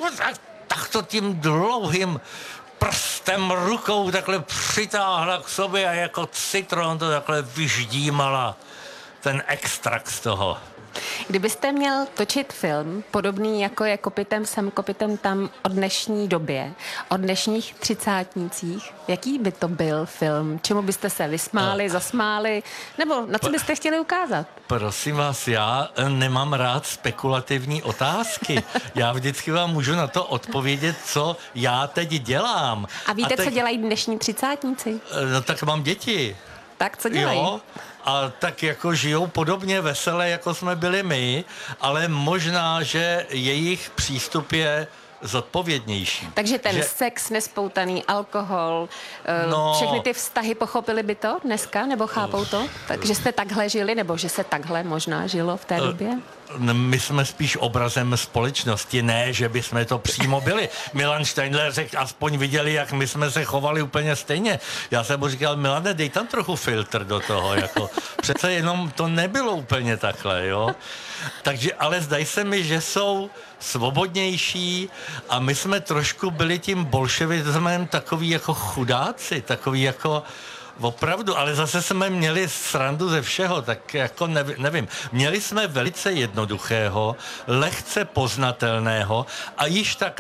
takto tím dlouhým prstem rukou takhle přitáhla k sobě a jako citron to takhle vyždímala ten extrakt z toho. Kdybyste měl točit film podobný jako je Kopytem sem, kopytem tam o dnešní době, o dnešních třicátnících, jaký by to byl film? Čemu byste se vysmáli, zasmáli, nebo na co byste chtěli ukázat? Prosím vás, já nemám rád spekulativní otázky. Já vždycky vám můžu na to odpovědět, co já teď dělám. A víte, co dělají dnešní třicátníci? No tak mám děti. Tak co dělají? Jo, a tak jako žijou podobně vesele, jako jsme byli my, ale možná, že jejich přístup je zodpovědnější. Takže ten sex nespoutaný, alkohol, všechny ty vztahy, pochopili by to dneska, nebo chápou to? Takže jste takhle žili, nebo že se takhle možná žilo v té době? My jsme spíš obrazem společnosti, ne, že by jsme to přímo byli. Milan Štajdler řekl, aspoň viděli, jak my jsme se chovali úplně stejně. Já jsem mu říkal, Milane, dej tam trochu filtr do toho, jako přece jenom to nebylo úplně takhle, jo. Takže, ale zdají se mi, že jsou svobodnější a my jsme trošku byli tím bolševismem takový jako chudáci, takový jako opravdu, ale zase jsme měli srandu ze všeho, tak jako nevím. Měli jsme velice jednoduchého, lehce poznatelného a již tak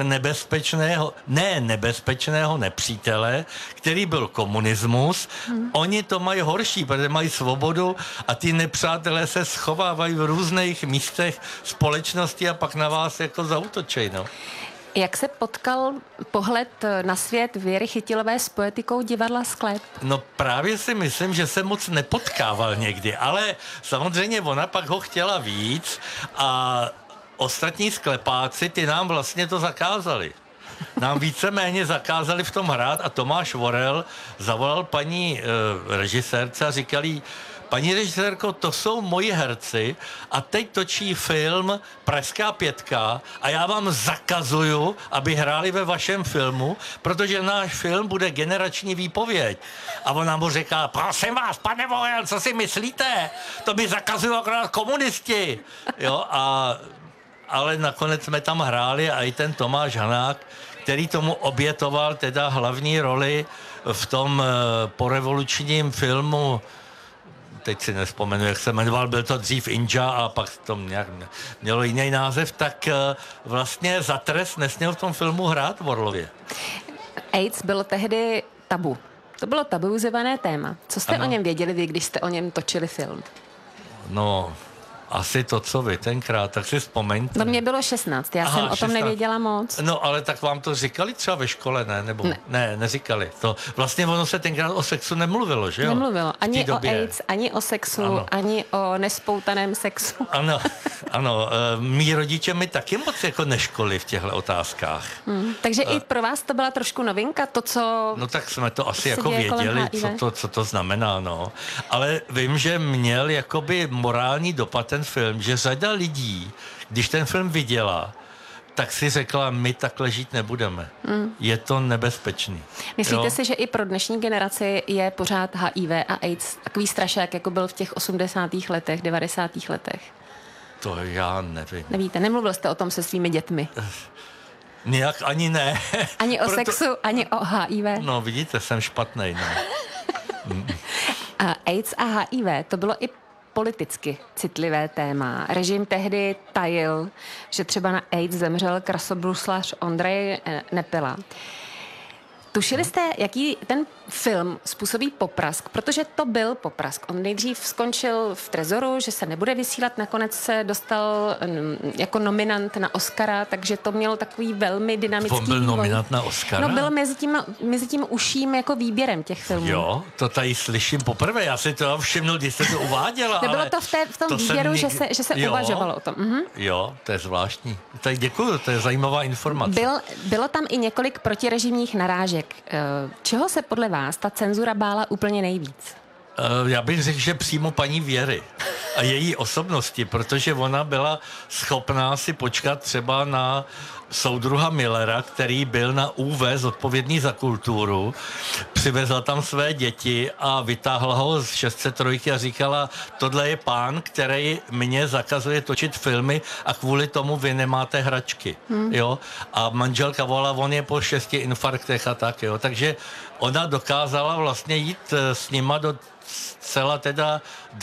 nebezpečného nepřítele, který byl komunismus. Oni to mají horší, protože mají svobodu a ty nepřátelé se schovávají v různých místech společnosti a pak na vás jako zaútočej, no. Jak se potkal pohled na svět Věry Chytilové s poetikou divadla Sklep? No právě si myslím, že se moc nepotkával někdy, ale samozřejmě ona pak ho chtěla víc a ostatní sklepáci, ty nám vlastně to zakázali. Nám víceméně zakázali v tom hrát a Tomáš Vorel zavolal paní režisérce a říkal jí, paní režisérko, to jsou moji herci a teď točí film Pražská 5 a já vám zakazuju, aby hráli ve vašem filmu, protože náš film bude generační výpověď. A ona mu říká, prosím vás, pane Vorel, co si myslíte? To by zakazují akorát komunisti. Jo, ale nakonec jsme tam hráli a i ten Tomáš Hanák, který tomu obětoval teda hlavní roli v tom porevolučním filmu, teď si nevzpomenu, jak se jmenoval, byl to dřív Inja a pak to nějak mělo jiný název, tak vlastně za trest nesměl v tom filmu hrát v Orlově. AIDS bylo tehdy tabu. To bylo tabuizované téma. Co jste o něm věděli vy, když jste o něm točili film? No, asi to, co vy tenkrát, tak si vzpomeňte. No mě bylo 16, já jsem o tom nevěděla moc. No, ale tak vám to říkali třeba ve škole, ne? Nebo ne, neříkali. To vlastně ono se tenkrát o sexu nemluvilo, že jo? Nemluvilo. Ani o AIDS, ani o sexu, ani o nespoutaném sexu. Ano. Mí rodiče mi taky moc jako neškolili v těchto otázkách. Takže i pro vás to byla trošku novinka, to, co... No tak jsme to asi jako věděli, co to znamená, no. Ale vím, že měl jakoby morální dopad ten film, že řada lidí, když ten film viděla, tak si řekla, my takhle žít nebudeme. Je to nebezpečný. Myslíte si, že i pro dnešní generaci je pořád HIV a AIDS takový strašák, jako byl v těch 80. letech, 90. letech? To já nevím. Nevíte, nemluvil jste o tom se svými dětmi? Nějak ani ne. Ani o sexu, ani o HIV? No vidíte, jsem špatnej. No. AIDS a HIV, to bylo i politicky citlivé téma. Režim tehdy tajil, že třeba na AIDS zemřel krasobruslař Ondrej Nepela. Tušili jste, jaký ten film způsobí poprask? Protože to byl poprask. On nejdřív skončil v Trezoru, že se nebude vysílat, nakonec se dostal jako nominant na Oscara, takže to mělo takový velmi dynamický On byl vývoj. nominant na Oscara? No byl mezi tím uším jako výběrem těch filmů. Jo, to tady slyším poprvé. Já si to všimnul, když jste to uváděla. Nebylo to v tom výběru, že se uvažovalo o tom. Jo, to je zvláštní. Tak děkuju, to je zajímavá informace. Bylo tam i několik protirežimních narážek. Čeho se podle vás ta cenzura bála úplně nejvíc? Já bych řekl, že přímo paní Věry a její osobnosti, protože ona byla schopná si počkat třeba na soudruha Millera, který byl na ÚV zodpovědný za kulturu, přivezla tam své děti a vytáhla ho z 603 a říkala, tohle je pán, který mě zakazuje točit filmy a kvůli tomu vy nemáte hračky. Jo? A manželka volala, on je po 6 infarktech a tak. Jo? Takže ona dokázala vlastně jít s nima do celá teda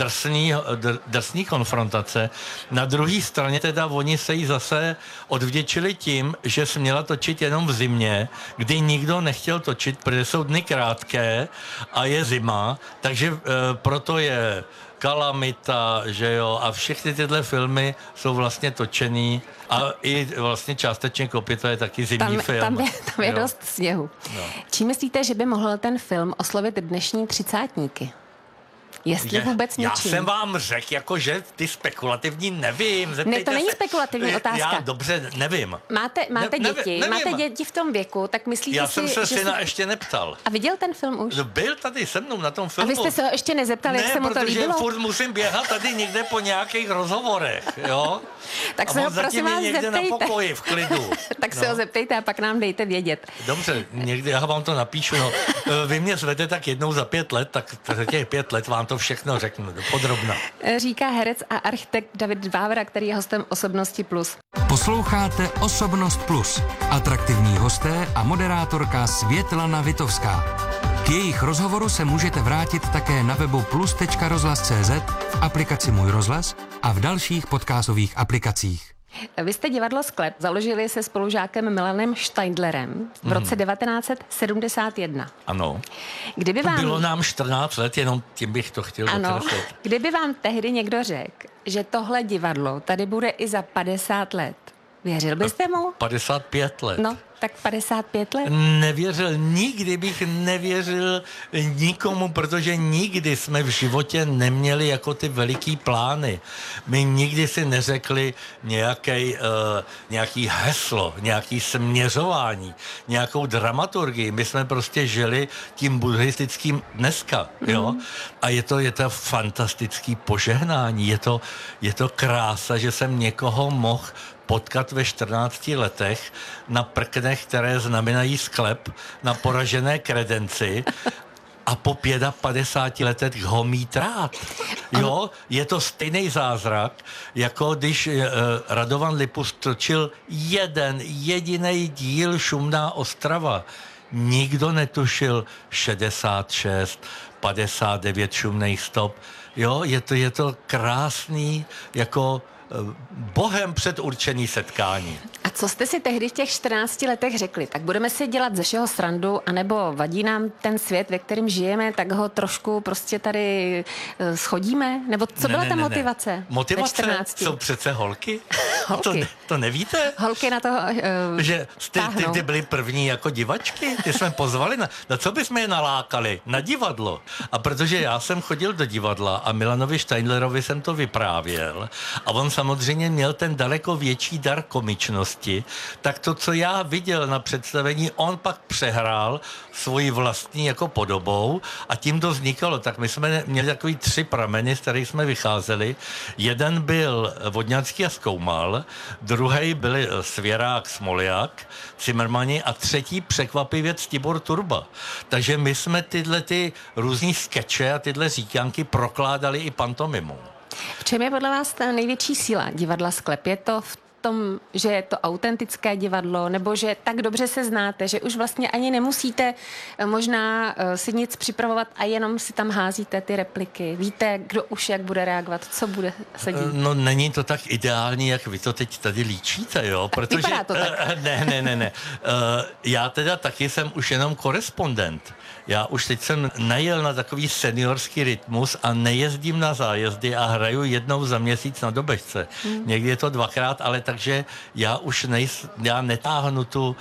drsný konfrontace. Na druhé straně teda oni se jí zase odvděčili tím, že směla točit jenom v zimě, kdy nikdo nechtěl točit, protože jsou dny krátké a je zima, takže proto je Kalamita, že jo, a všechny tyhle filmy jsou vlastně točený a i vlastně částečně Kopyto je taky zimní film. Tam je dost sněhu. No. Čím myslíte, že by mohl ten film oslovit dnešní třicátníky? Jestli vůbec něčím. Já jsem vám řekl, jako, že ty spekulativní nevím. Ne, to není spekulativní otázka. Já dobře nevím. Máte děti, nevím. Máte děti v tom věku, tak myslíte já si, jsem se že syna ještě neptal. A viděl ten film už? No, byl tady se mnou na tom filmu. A vy jste se ho ještě nezeptal, jak se mu to líbilo? Ne, protože furt musím běhat tady někde po nějakých rozhovorech, jo? Tak se ho prosím vás někde zeptejte. Na pokoji, v klidu. Tak se ho zeptejte a pak nám dejte vědět. Dobře, někdy já vám to napíšu. No. Vy mě zvete tak jednou za 5 let, tak za těch 5 let vám to všechno řeknu podrobna. Říká herec a architekt David Vávra, který je hostem Osobnosti Plus. Posloucháte Osobnost Plus. Atraktivní hosté a moderátorka Světlana Vitovská. K jejich rozhovoru se můžete vrátit také na webu plus.rozhlas.cz, v aplikaci Můj rozhlas a v dalších podcastových aplikacích. Vy jste divadlo Sklep založili se spolužákem Milanem Steindlerem v roce 1971. Ano. Kdyby vám... Bylo nám 14 let, jenom tím bych to chtěl dokreslit. Kdyby vám tehdy někdo řekl, že tohle divadlo tady bude i za 50 let, věřil byste mu? 55 let. No, tak 55 let? Nevěřil, nikdy bych nevěřil nikomu, protože nikdy jsme v životě neměli jako ty veliký plány. My nikdy si neřekli nějaký heslo, nějaký směřování, nějakou dramaturgii. My jsme prostě žili tím buddhistickým dneska, jo? A je to fantastický požehnání, je to krása, že jsem někoho mohl potkat ve 14 letech na prknech, které znamenají sklep, na poražené kredenci a po 55 letech ho mít rád. Jo, je to stejný zázrak, jako když Radovan Lipus točil jeden jediný díl Šumná Ostrava. Nikdo netušil 66, 59 šumných stop. Jo, je to krásný, jako Bohem předurčený setkání. A co jste si tehdy v těch 14 letech řekli? Tak budeme si dělat ze všeho srandu, anebo vadí nám ten svět, ve kterém žijeme, tak ho trošku prostě tady schodíme? Nebo co byla ta motivace? Motivace jsou přece holky. Holky. To nevíte? Holky na to že ty byly první jako divačky, ty jsme pozvali na co bychom je nalákali? Na divadlo. A protože já jsem chodil do divadla a Milanovi Steindlerovi jsem to vyprávěl a on samozřejmě měl ten daleko větší dar komičnosti, tak to, co já viděl na představení, on pak přehrál svoji vlastní jako podobou a tím to vznikalo. Tak my jsme měli takový 3 prameny, z kterých jsme vycházeli. Jeden byl Vodňanský a Zkoumal, druhý byli Svěrák, Smoljak, Cimrmani a třetí překvapivě Tibor Turba. Takže my jsme tyhle ty různý skeče a tyhle říkánky prokládali i pantomimou. V čem je podle vás ta největší síla divadla Sklep? Je to v tom, že je to autentické divadlo, nebo že tak dobře se znáte, že už vlastně ani nemusíte možná si nic připravovat a jenom si tam házíte ty repliky. Víte, kdo už jak bude reagovat, co bude se dít? No není to tak ideální, jak vy to teď tady líčíte, jo? Protože vypadá to tak. Ne. Já teda taky jsem už jenom korespondent. Já už teď jsem najel na takový seniorský rytmus a nejezdím na zájezdy a hraju jednou za měsíc na Dobešce. Někdy je to 2krát, ale takže já už já netáhnu tu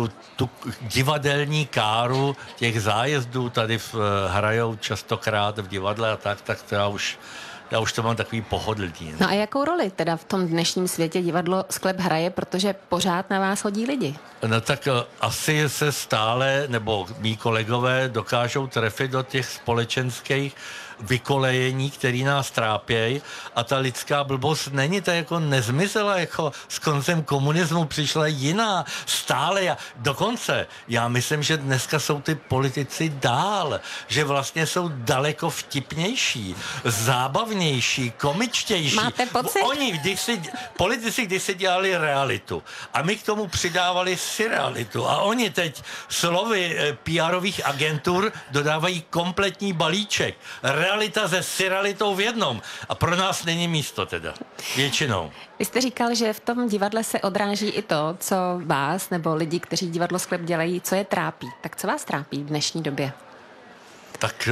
divadelní káru těch zájezdů, tady hrajou častokrát v divadle a tak to já už to mám takový pohodlný. No a jakou roli teda v tom dnešním světě divadlo Sklep hraje, protože pořád na vás hodí lidi? No tak asi se stále, nebo mý kolegové dokážou trefit do těch společenských vykolejení, který nás trápějí a ta lidská blbost není to jako nezmizela, jako s koncem komunismu přišla jiná, stále. Dokonce já myslím, že dneska jsou ty politici dál, že vlastně jsou daleko vtipnější, zábavnější, komičtější. Máte pocit? Oni, politici kdysi dělali realitu a my k tomu přidávali surrealitu a oni teď slovy PR-ových agentur dodávají kompletní balíček. Realita se surrealitou v jednom. A pro nás není místo teda. Většinou. Vy jste říkal, že v tom divadle se odráží i to, co vás nebo lidi, kteří divadlo Sklep dělají, co je trápí. Tak co vás trápí v dnešní době? Tak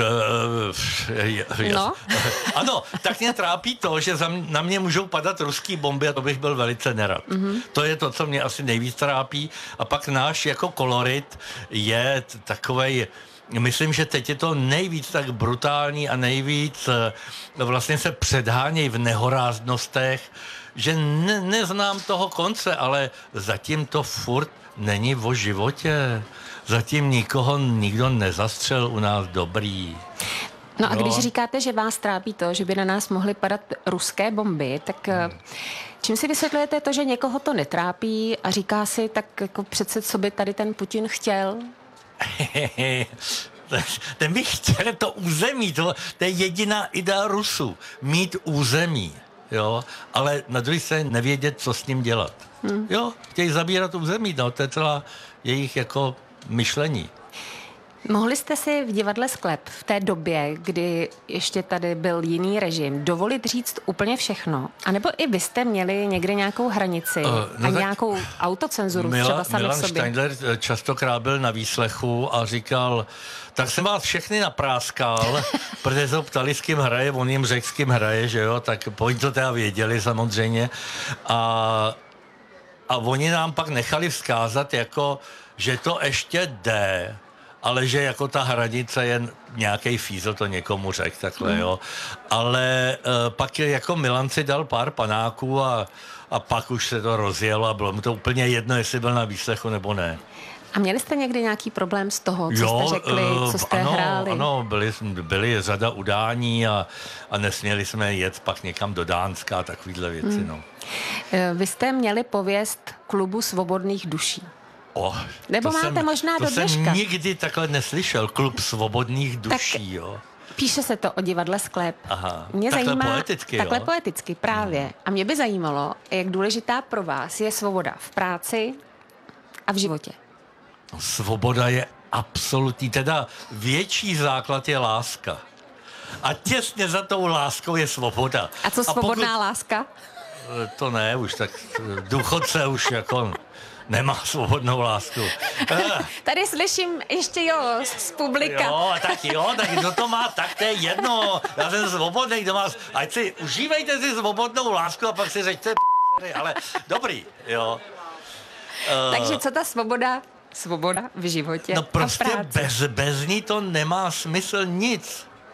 no. Ano, tak mě trápí to, že na mě můžou padat ruský bomby a to bych byl velice nerad. To je to, co mě asi nejvíc trápí. A pak náš jako kolorit je takovej. Myslím, že teď je to nejvíc tak brutální a nejvíc vlastně se předhánějí v nehoráznostech, že neznám toho konce, ale zatím to furt není o životě. Zatím nikdo nezastřel u nás dobrý. No a když říkáte, že vás trápí to, že by na nás mohly padat ruské bomby, tak čím si vysvětlujete to, že někoho to netrápí a říká si, tak jako přece co by tady ten Putin chtěl? Ten by chtěl to území, to je jediná idea Rusů, mít území, jo, ale na druhé straně nevědět, co s ním dělat. Jo, chtějí zabírat území, no, to je celá jejich jako myšlení. Mohli jste si v divadle Sklep v té době, kdy ještě tady byl jiný režim, dovolit říct úplně všechno? A nebo i vy jste měli někdy nějakou hranici a nějakou autocenzuru třeba sami Milan v sobě? Steindler častokrát byl na výslechu a říkal, tak jsem vás všechny napráskal, protože se ho ptali, s kým hraje, on jim řekl, s kým hraje, že jo, tak oni to teda věděli samozřejmě. A oni nám pak nechali vzkázat, jako, že to ještě jde, ale že jako ta hranice je nějaký fízl, to někomu řekl takhle, jo. Ale pak jako Milan si dal pár panáků a pak už se to rozjelo a bylo mu to úplně jedno, jestli byl na výslechu nebo ne. A měli jste někdy nějaký problém z toho, co jste řekli, co jste hráli? Ano, byly řada udání a nesměli jsme jet pak někam do Dánska a takovýhle věci, no. Vy jste měli pověst klubu svobodných duší. Nebo máte možná do dneška. To jsem nikdy takhle neslyšel, klub svobodných duší, jo. Píše se to o divadle Sklep. Aha, mě takhle zajímá, poeticky, takhle jo. poeticky, právě. A mě by zajímalo, jak důležitá pro vás je svoboda v práci a v životě. Svoboda je absolutní, teda větší základ je láska. A těsně za tou láskou je svoboda. A co svobodná láska? To ne, už tak důchodce už jako nemá svobodnou lásku. Tady slyším ještě z publika. Tak kdo to má, tak to je jedno. Já jsem svobodný, kdo má, ať si užívejte si svobodnou lásku a pak si řeďte ale dobrý, jo. Takže co ta svoboda v životě no prostě a v práci? bez ní to nemá smysl nic.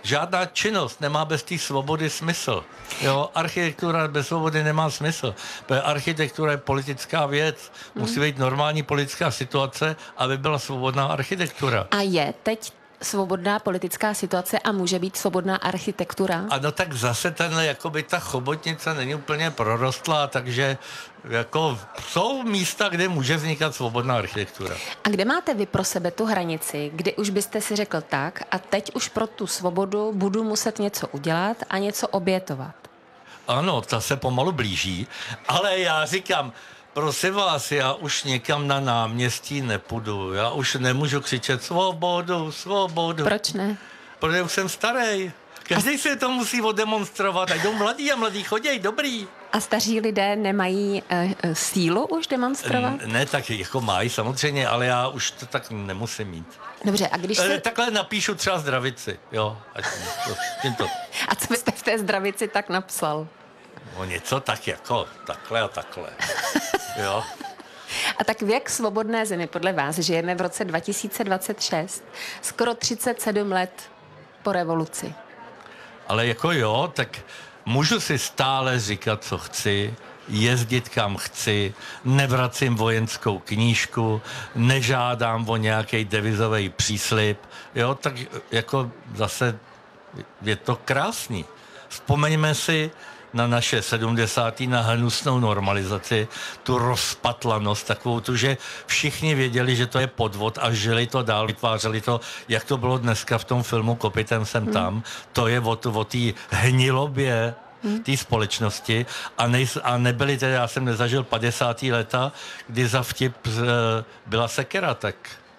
Žádná činnost nemá bez té svobody smysl. Jo, architektura bez svobody nemá smysl. Architektura je politická věc. Musí být normální politická situace, aby byla svobodná architektura. A je teď svobodná politická situace a může být svobodná architektura? Ano, tak zase jakoby ta chobotnice není úplně prorostlá, takže jako jsou místa, kde může vznikat svobodná architektura. A kde máte vy pro sebe tu hranici, kdy už byste si řekl tak a teď už pro tu svobodu budu muset něco udělat a něco obětovat? Ano, ta se pomalu blíží, ale já říkám, prosím vás, já už někam na náměstí nepůjdu. Já už nemůžu křičet svobodu, svobodu. Proč ne? Protože už jsem starý. Každý si to musí odemonstrovat. A jdou mladí a mladí choděj, dobrý. A staří lidé nemají sílu už demonstrovat? Ne, tak jako mají samozřejmě, ale já už to tak nemusím mít. Dobře, a když se... Takhle napíšu třeba zdravici, jo. Tímto. A co byste v té zdravici tak napsal? No něco tak jako takhle a takhle. Jo. A tak v jak svobodné zemi podle vás žijeme v roce 2026, skoro 37 let po revoluci? Ale jako jo, tak můžu si stále říkat, co chci, jezdit kam chci, nevracím vojenskou knížku, nežádám o nějaký devizový příslib, jo, tak jako zase je to krásný. Vzpomeňme si na naše 70. na hnusnou normalizaci, tu rozpatlanost, takovou tu, že všichni věděli, že to je podvod a žili to dál, vytvářeli to, jak to bylo dneska v tom filmu Kopitem jsem tam. To je o té hnilobě té společnosti a nebyli tedy, já jsem nezažil 50. leta, kdy za vtip byla sekera, tak...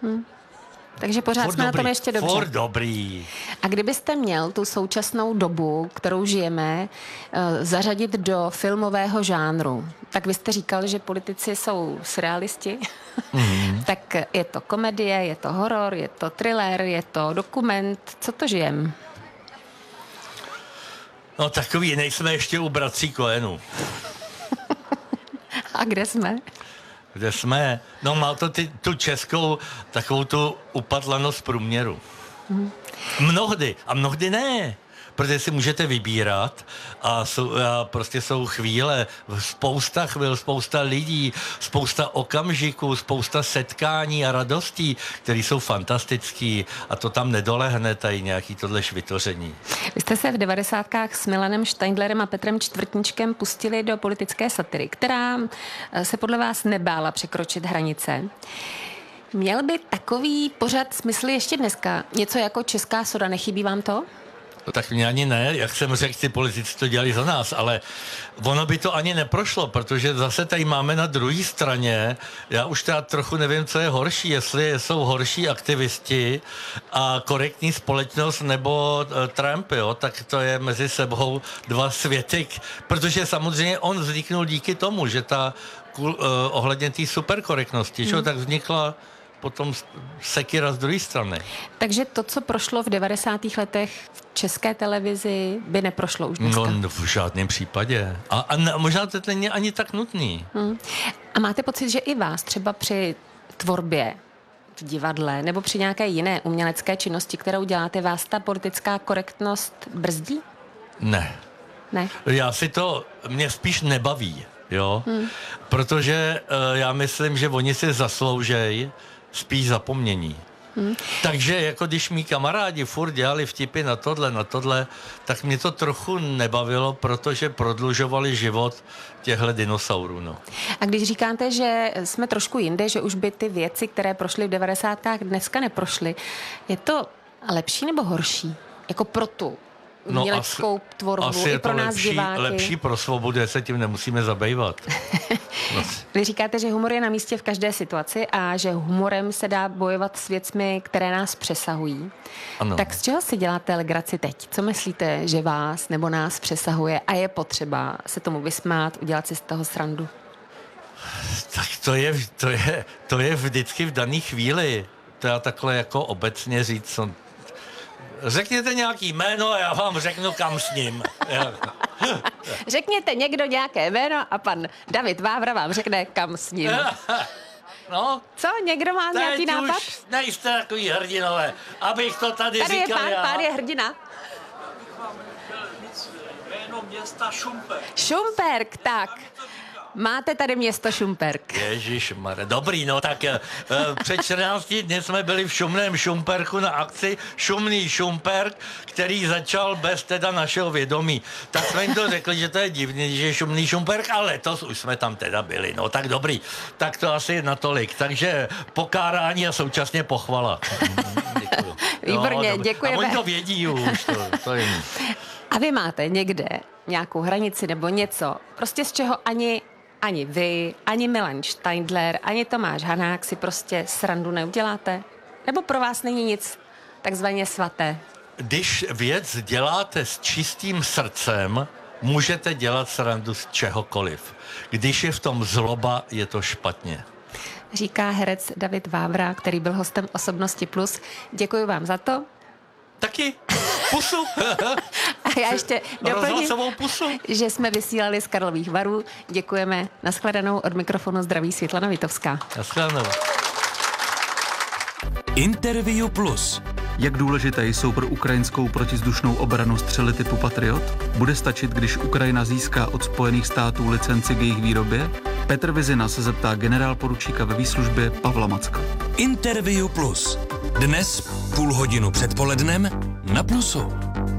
Takže pořád jsme na tom ještě dobře. Furt dobrý. A kdybyste měl tu současnou dobu, kterou žijeme, zařadit do filmového žánru, tak vy jste říkal, že politici jsou surrealisti. Tak je to komedie, je to horor, je to thriller, je to dokument. Co to žijem? No takový, nejsme ještě u bratří Coenů. A kde jsme? Kde jsme? No má to tu českou takovou tu upadlanost průměru. Mnohdy. A mnohdy ne. Protože si můžete vybírat a prostě jsou chvíle, spousta chvil, spousta lidí, spousta okamžiků, spousta setkání a radostí, které jsou fantastický a to tam nedolehne tady nějaký tohle švitoření. Vy jste se v 90kách s Milanem Steindlerem a Petrem Čtvrtníčkem pustili do politické satiry, která se podle vás nebála překročit hranice. Měl by takový pořad smysl ještě dneska? Něco jako Česká soda, nechybí vám to? Tak mě ani ne, jak jsem řekl, ty politici to dělali za nás, ale ono by to ani neprošlo, protože zase tady máme na druhé straně, já už teda trochu nevím, co je horší, jestli jsou horší aktivisti a korektní společnost nebo Trump, jo, tak to je mezi sebou dva světy, protože samozřejmě on vzniknul díky tomu, že ohledně té superkorektnosti, že tak vznikla potom sekira z druhé strany. Takže to, co prošlo v 90. letech v české televizi, by neprošlo už dneska? No v žádném případě. A možná to není ani tak nutný. A máte pocit, že i vás třeba při tvorbě v divadle nebo při nějaké jiné umělecké činnosti, kterou děláte, vás ta politická korektnost brzdí? Ne. Ne? Mě spíš nebaví, jo? Protože já myslím, že oni si zasloužejí spíš zapomnění. Takže jako když mý kamarádi furt dělali vtipy na tohle, tak mě to trochu nebavilo, protože prodlužovali život těchto dinosaurů. No. A když říkáte, že jsme trošku jinde, že už by ty věci, které prošly v 90. dneska neprošly, je to lepší nebo horší? Jako pro tu uměleckou tvorbu asi i pro nás diváky? Lepší pro svobodu, se tím nemusíme zabývat. Vy říkáte, že humor je na místě v každé situaci a že humorem se dá bojovat s věcmi, které nás přesahují. Ano. Tak z čeho si děláte legraci teď? Co myslíte, že vás nebo nás přesahuje a je potřeba se tomu vysmát, udělat si z toho srandu? Tak to je vždycky v dané chvíli. To já takhle jako obecně říct. Řekněte nějaký jméno a já vám řeknu, kam s ním. Řekněte někdo nějaké jméno a pan David Vávra vám řekne, kam s ním. No. Co? Někdo má nějaký nápad? Už nejste takový hrdinové, abych to tady říkal já. Pán je hrdina. města Šumperk. Šumperk, tak. Máte tady město Šumperk. Ježišmarja, dobrý, no tak před 14 dny jsme byli v šumném Šumperku na akci Šumný Šumperk, který začal bez teda našeho vědomí. Tak jsme jim to řekli, že to je divný, že je Šumný Šumperk, ale letos už jsme tam teda byli, no tak dobrý. Tak to asi natolik, takže pokárání a současně pochvala. Děkuju. Výborně, no, děkujeme. A oni to vědí už, to je. A vy máte někde nějakou hranici nebo něco, prostě z čeho ani vy, ani Milan Štajdler, ani Tomáš Hanák si prostě srandu neuděláte? Nebo pro vás není nic takzvaně svaté? Když věc děláte s čistým srdcem, můžete dělat srandu z čehokoliv. Když je v tom zloba, je to špatně. Říká herec David Vávra, který byl hostem Osobnosti Plus. Děkuji vám za to. Taky pusu. A já ještě doplním, pusu. že jsme vysílali z Karlových Varů. Děkujeme. Nashledanou, od mikrofonu zdraví Světlana Vitovská. Nashledanou. Interview Plus. Jak důležité jsou pro ukrajinskou protizdušnou obranu střely typu Patriot? Bude stačit, když Ukrajina získá od Spojených států licenci k jejich výrobě? Petr Vizina se zeptá generálporučíka ve výslužbě Pavla Macka. Interview Plus. Dnes půl hodinu před polednem na Plusu.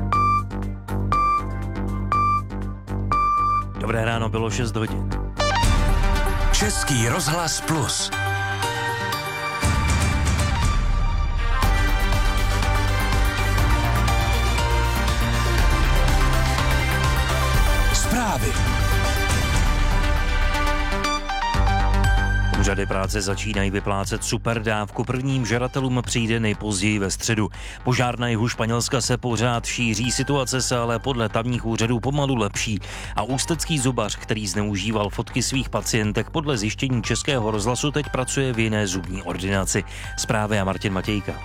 Dobré ráno, bylo 6 hodin. Český rozhlas Plus. Zprávy. Úřady práce začínají vyplácet superdávku. Prvním žadatelům přijde nejpozději ve středu. Požár na jihu Španělska se pořád šíří, situace se ale podle tamních úřadů pomalu lepší. A ústecký zubař, který zneužíval fotky svých pacientek, podle zjištění Českého rozhlasu teď pracuje v jiné zubní ordinaci. Zprávy a Martin Matějka.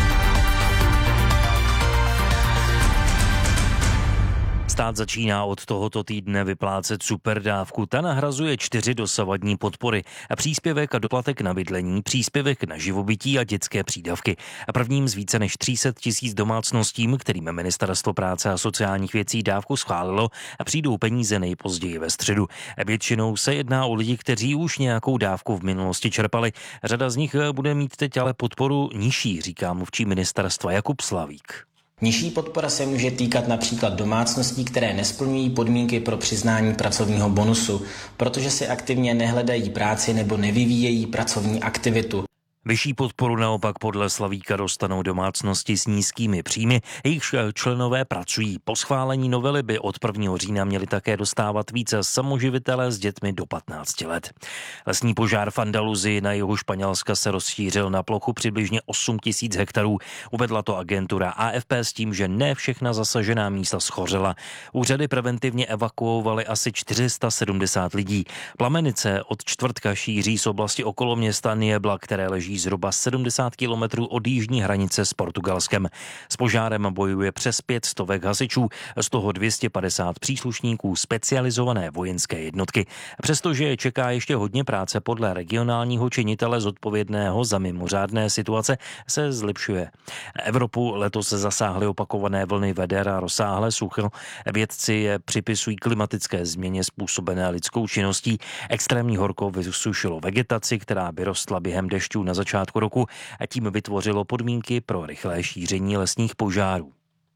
Stát začíná od tohoto týdne vyplácet superdávku. Ta nahrazuje 4 dosavadní podpory. Příspěvek a doplatek na bydlení, příspěvek na živobytí a dětské přídavky. Prvním z více než 300 000 domácnostím, kterým Ministerstvo práce a sociálních věcí dávku schválilo, přijdou peníze nejpozději ve středu. Většinou se jedná o lidi, kteří už nějakou dávku v minulosti čerpali. Řada z nich bude mít teď ale podporu nižší, říká mluvčí ministerstva Jakub Slavík. Nižší podpora se může týkat například domácností, které nesplňují podmínky pro přiznání pracovního bonusu, protože si aktivně nehledají práci nebo nevyvíjejí pracovní aktivitu. Vyšší podporu naopak podle Slavíka dostanou domácnosti s nízkými příjmy, jejichž členové pracují. Po schválení novely by od 1. října měli také dostávat více samoživitelé s dětmi do 15 let. Lesní požár v Andaluzii na jihu Španělska se rozšířil na plochu přibližně 8 000 hektarů. Uvedla to agentura AFP s tím, že ne všechna zasažená místa schořela. Úřady preventivně evakuovaly asi 470 lidí. Plamenice od čtvrtka šíří z oblasti okolo města Niebla, které leží zhruba 70 kilometrů od jižní hranice s Portugalskem. S požárem bojuje přes 500 hasičů, z toho 250 příslušníků specializované vojenské jednotky. Přestože je čeká ještě hodně práce, podle regionálního činitele zodpovědného za mimořádné situace se zlepšuje. Evropu letos zasáhly opakované vlny veder a rozsáhlé sucho. Vědci je připisují klimatické změně způsobené lidskou činností. Extrémní horko vysušilo vegetaci, která by rostla během dešťů na začátku roku a tím vytvořilo podmínky pro rychlé šíření lesních požárů.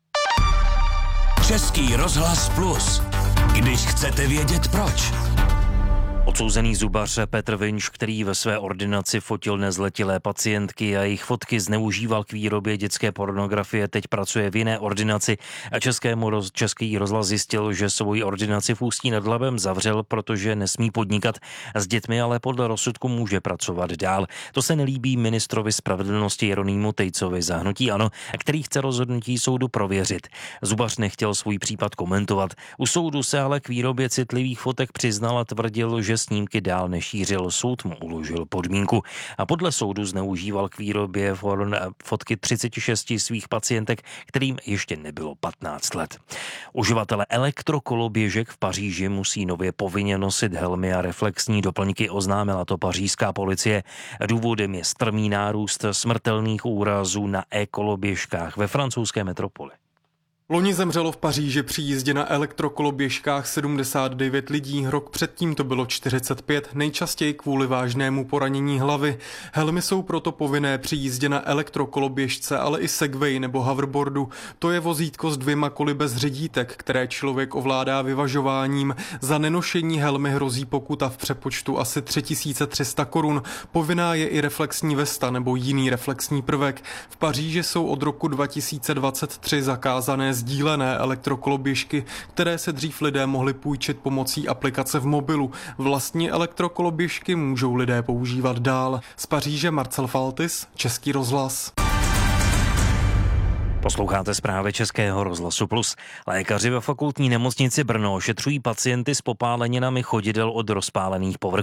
Český rozhlas Plus. Když chcete vědět proč. Odsouzený zubař Petr Vinš, který ve své ordinaci fotil nezletilé pacientky a jejich fotky zneužíval k výrobě dětské pornografie, teď pracuje v jiné ordinaci. A Český rozhlas zjistil, že svoji ordinaci v Ústí nad Labem zavřel, protože nesmí podnikat s dětmi, ale podle rozsudku může pracovat dál. To se nelíbí ministrovi spravedlnosti Jeronýmu Tejcovi za hnutí ANO, který chce rozhodnutí soudu prověřit. Zubař nechtěl svůj případ komentovat. U soudu se ale k výrobě citlivých fotek přiznal a tvrdil, že snímky dál nešířil. Soud mu uložil podmínku a podle soudu zneužíval k výrobě fotky 36 svých pacientek, kterým ještě nebylo 15 let. Uživatele elektrokoloběžek v Paříži musí nově povinně nosit helmy a reflexní doplňky, oznámila to pařížská policie. Důvodem je strmý nárůst smrtelných úrazů na e-koloběžkách ve francouzské metropoli. Loni zemřelo v Paříži při jízdě na elektrokoloběžkách 79 lidí, rok předtím to bylo 45, nejčastěji kvůli vážnému poranění hlavy. Helmy jsou proto povinné při jízdě na elektrokoloběžce, ale i segway nebo hoverboardu. To je vozítko s 2 koly bez řidítek, které člověk ovládá vyvažováním. Za nenošení helmy hrozí pokuta v přepočtu asi 3300 korun. Povinná je i reflexní vesta nebo jiný reflexní prvek. V Paříži jsou od roku 2023 zakázané sdílené elektrokoloběžky, které se dřív lidé mohli půjčit pomocí aplikace v mobilu. Vlastní elektrokoloběžky můžou lidé používat dál. Z Paříže Marcel Faltis, Český rozhlas. Posloucháte zprávy Českého rozhlasu Plus. Lékaři ve fakultní nemocnici Brno ošetřují pacienty s popáleninami chodidel od rozpálených povrchů.